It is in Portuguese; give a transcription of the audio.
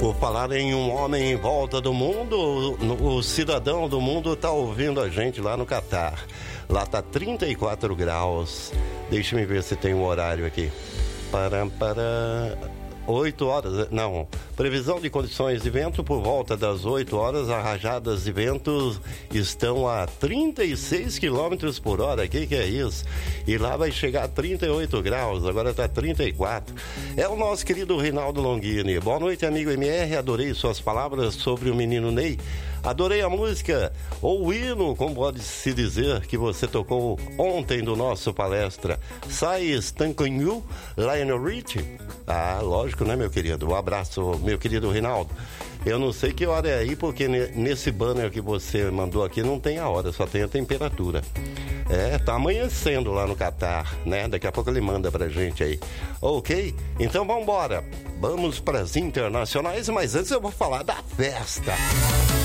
Por falar em um homem em volta do mundo, o cidadão do mundo está ouvindo a gente lá no Catar. Lá tá 34 graus. Deixa-me ver se tem um horário aqui. Para 8 horas, não. Previsão de condições de vento por volta das 8 horas. As rajadas de vento estão a 36 km por hora. Que é isso? E lá vai chegar a 38 graus. Agora tá 34. É o nosso querido Reinaldo Longini. Boa noite, amigo MR. Adorei suas palavras sobre o menino Ney. Adorei a música, ou o hino, como pode-se dizer, que você tocou ontem do nosso palestra. Sai Stanconhu, Lionel Richie. Ah, lógico, né, meu querido? Um abraço, meu querido Reinaldo. Eu não sei que hora é aí, porque nesse banner que você mandou aqui não tem a hora, só tem a temperatura. É, tá amanhecendo lá no Catar, né? Daqui a pouco ele manda pra gente aí. Ok? Então vambora. Vamos pras internacionais, mas antes eu vou falar da festa.